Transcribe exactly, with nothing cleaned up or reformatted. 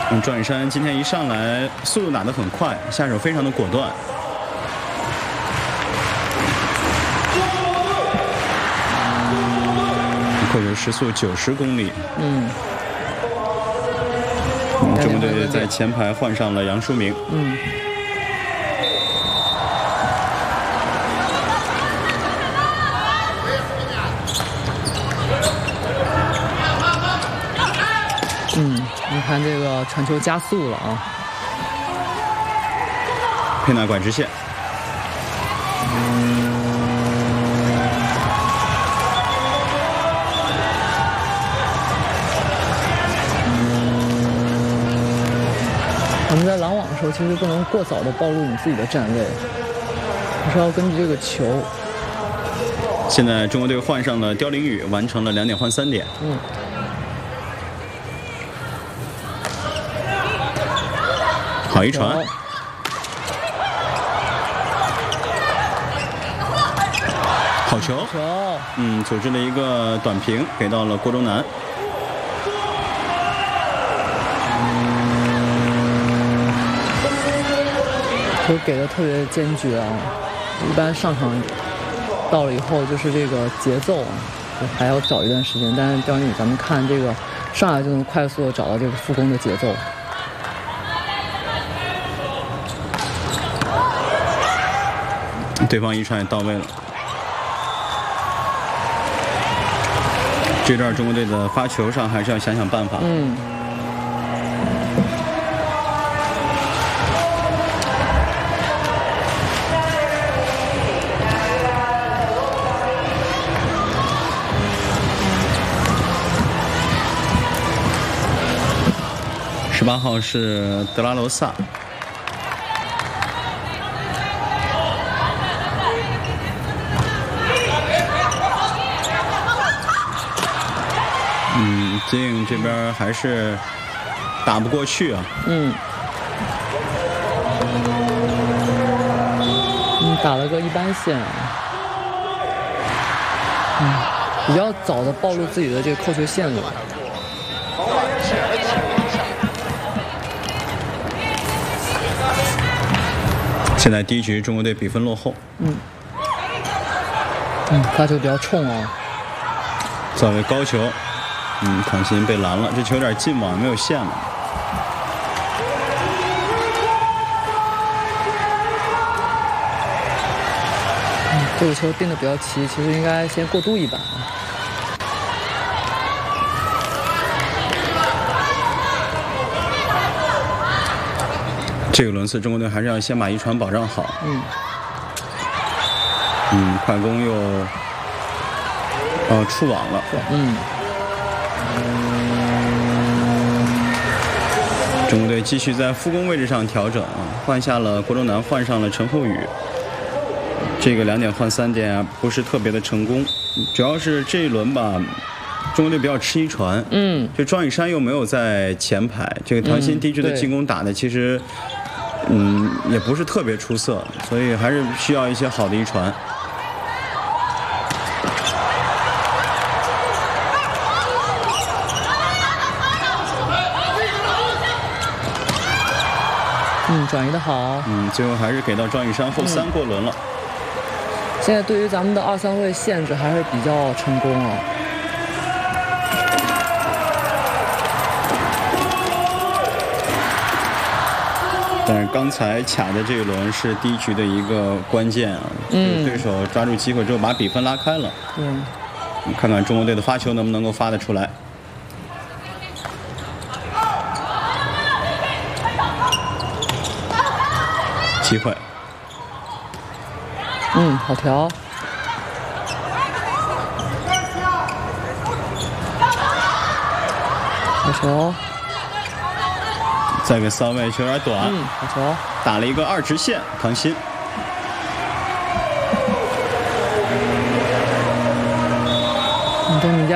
嗯，庄宇珊今天一上来速度打得很快，下手非常的果断。扣球时速九十公里。 嗯。 嗯，中国队在前排换上了杨淑明。 嗯。嗯，你看这个传球加速了啊！ 佩纳拐直线。 我们在拦网的时候，其实不能过早的暴露你自己的站位，还是要根据这个球。 现在中国队换上了刁凌宇，完成了两点换三点。 嗯。 好一传，好球，嗯，组织了一个短平，给到了郭忠南。 球给的特别坚决啊！一般上场到了以后，就是这个节奏啊，还要找一段时间。但是刁凌宇，咱们看这个上来就能快速的找到这个复攻的节奏。 对方一传也到位了。这段中国队的发球上还是要想想办法。 嗯。 十八号是德拉罗萨。嗯，金颖这边还是打不过去啊。 嗯。嗯，打了个一般线啊。嗯，比较早的暴露自己的这个扣球线路。 现在第一局中国队比分落后。 嗯。嗯，发球比较冲啊。 作为高球。嗯，唐鑫被拦了，这球有点近网，没有线了。 嗯，这个球定的比较齐，其实应该先过渡一板。 这个轮次中国队还是要先把一传保障好。 嗯。 嗯，快攻又呃触网了。 嗯。 中国队继续在副攻位置上调整啊，换下了郭忠南，换上了陈厚宇。这个两点换三点啊，不是特别的成功，主要是这一轮吧，中国队比较吃一传。 嗯， 就庄宇珊又没有在前排，这个唐鑫第一局的进攻打的其实，嗯，也不是特别出色，所以还是需要一些好的一传。 嗯，转移的好。 嗯，最后还是给到庄宇珊，后三过轮了。 嗯、现在对于咱们的二三位限制还是比较成功啊。 但是刚才卡的这一轮是第一局的一个关键啊，嗯，对手抓住机会之后把比分拉开了。 嗯， 看看中国队的发球能不能够发得出来。机会。 嗯，好调。好球。 再给骚位，球有点短。 嗯，好球。 打了一个二直线，唐鑫。 你等你家。